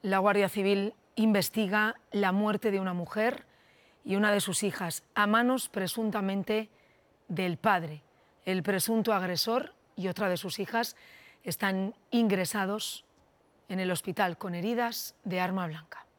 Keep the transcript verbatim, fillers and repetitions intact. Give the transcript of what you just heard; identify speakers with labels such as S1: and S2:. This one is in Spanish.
S1: La Guardia Civil investiga la muerte de una mujer y una de sus hijas a manos presuntamente del padre. El presunto agresor y otra de sus hijas están ingresados en el hospital con heridas de arma blanca.